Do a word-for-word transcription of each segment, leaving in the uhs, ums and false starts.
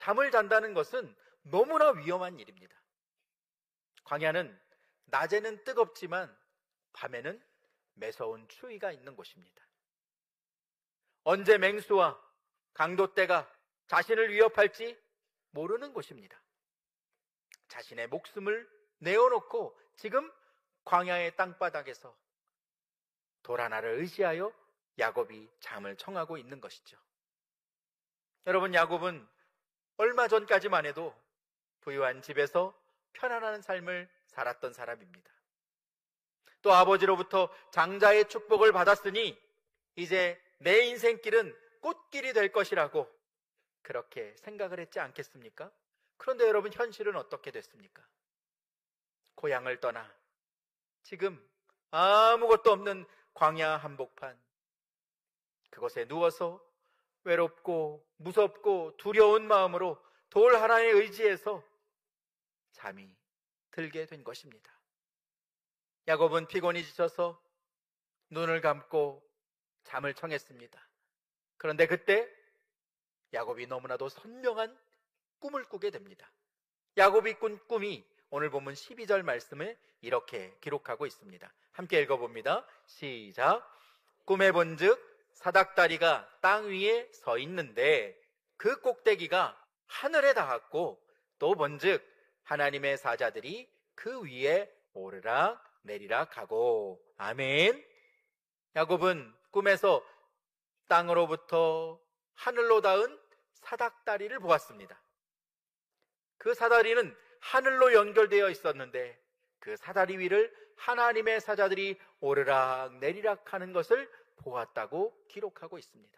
잠을 잔다는 것은 너무나 위험한 일입니다. 광야는 낮에는 뜨겁지만 밤에는 매서운 추위가 있는 곳입니다. 언제 맹수와 강도떼가 자신을 위협할지 모르는 곳입니다. 자신의 목숨을 내어놓고 지금 광야의 땅바닥에서 돌 하나를 의지하여 야곱이 잠을 청하고 있는 것이죠. 여러분, 야곱은 얼마 전까지만 해도 부유한 집에서 편안한 삶을 살았던 사람입니다. 또 아버지로부터 장자의 축복을 받았으니 이제 내 인생길은 꽃길이 될 것이라고 그렇게 생각을 했지 않겠습니까? 그런데 여러분, 현실은 어떻게 됐습니까? 고향을 떠나 지금 아무것도 없는 광야 한복판, 그곳에 누워서 외롭고 무섭고 두려운 마음으로 돌 하나에 의지해서 잠이 들게 된 것입니다. 야곱은 피곤이 지쳐서 눈을 감고 잠을 청했습니다. 그런데 그때 야곱이 너무나도 선명한 꿈을 꾸게 됩니다. 야곱이 꾼 꿈이 오늘 본문 십이 절 말씀을 이렇게 기록하고 있습니다. 함께 읽어봅니다. 시작. 꿈에 본즉 사닥다리가 땅 위에 서 있는데 그 꼭대기가 하늘에 닿았고, 또 본즉 하나님의 사자들이 그 위에 오르락 내리락 하고. 아멘. 야곱은 꿈에서 땅으로부터 하늘로 닿은 사닥다리를 보았습니다. 그 사다리는 하늘로 연결되어 있었는데 그 사다리 위를 하나님의 사자들이 오르락 내리락 하는 것을 보았다고 기록하고 있습니다.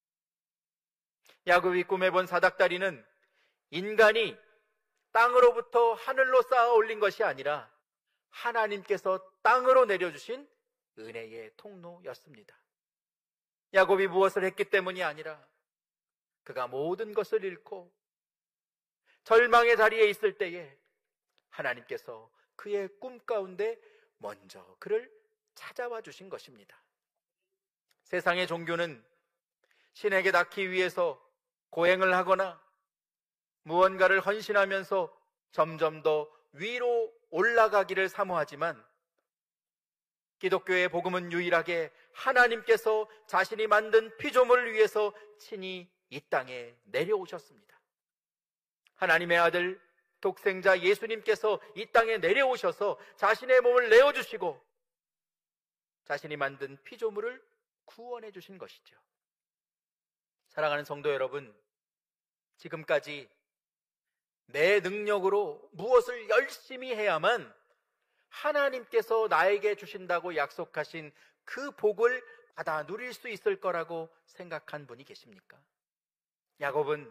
야곱이 꿈에 본 사닥다리는 인간이 땅으로부터 하늘로 쌓아 올린 것이 아니라 하나님께서 땅으로 내려주신 은혜의 통로였습니다. 야곱이 무엇을 했기 때문이 아니라 그가 모든 것을 잃고 절망의 자리에 있을 때에 하나님께서 그의 꿈 가운데 먼저 그를 찾아와 주신 것입니다. 세상의 종교는 신에게 닿기 위해서 고행을 하거나 무언가를 헌신하면서 점점 더 위로 올라가기를 사모하지만 기독교의 복음은 유일하게 하나님께서 자신이 만든 피조물을 위해서 친히 이 땅에 내려오셨습니다. 하나님의 아들 독생자 예수님께서 이 땅에 내려오셔서 자신의 몸을 내어주시고 자신이 만든 피조물을 구원해 주신 것이죠. 사랑하는 성도 여러분, 지금까지 내 능력으로 무엇을 열심히 해야만 하나님께서 나에게 주신다고 약속하신 그 복을 받아 누릴 수 있을 거라고 생각한 분이 계십니까? 야곱은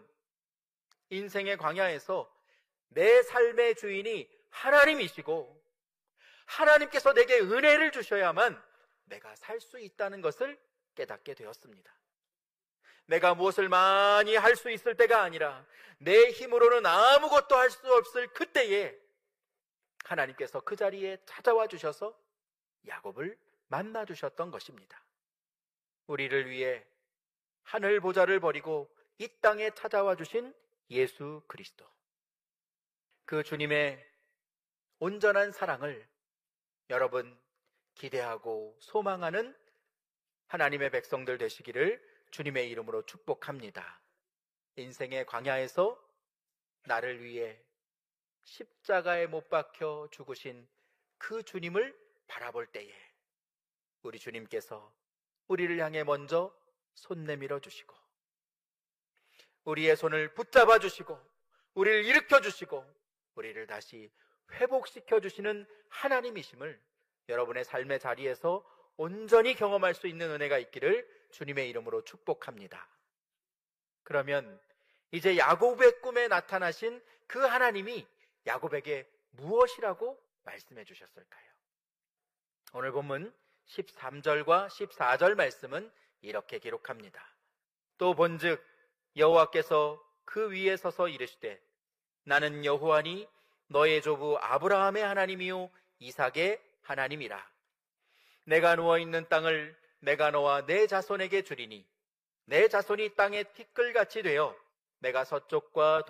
인생의 광야에서 내 삶의 주인이 하나님이시고 하나님께서 내게 은혜를 주셔야만 내가 살 수 있다는 것을 깨닫게 되었습니다. 내가 무엇을 많이 할 수 있을 때가 아니라 내 힘으로는 아무것도 할 수 없을 그때에 하나님께서 그 자리에 찾아와 주셔서 야곱을 만나 주셨던 것입니다. 우리를 위해 하늘 보좌를 버리고 이 땅에 찾아와 주신 예수 그리스도, 그 주님의 온전한 사랑을 여러분 기대하고 소망하는 하나님의 백성들 되시기를 주님의 이름으로 축복합니다. 인생의 광야에서 나를 위해 십자가에 못 박혀 죽으신 그 주님을 바라볼 때에 우리 주님께서 우리를 향해 먼저 손 내밀어 주시고 우리의 손을 붙잡아 주시고 우리를 일으켜 주시고 우리를 다시 회복시켜 주시는 하나님이심을 여러분의 삶의 자리에서 온전히 경험할 수 있는 은혜가 있기를 주님의 이름으로 축복합니다. 그러면 이제 야곱의 꿈에 나타나신 그 하나님이 야곱에게 무엇이라고 말씀해 주셨을까요? 오늘 본문 십삼 절과 십사 절 말씀은 이렇게 기록합니다. 또 본즉 여호와께서 그 위에 서서 이르시되 나는 여호와니 너의 조부 아브라함의 하나님이요 이삭의 하나님이라. 내가 누워있는 땅을 내가 너와 내 자손에게 주리니 내 자손이 땅의 티끌같이 되어 내가 서쪽과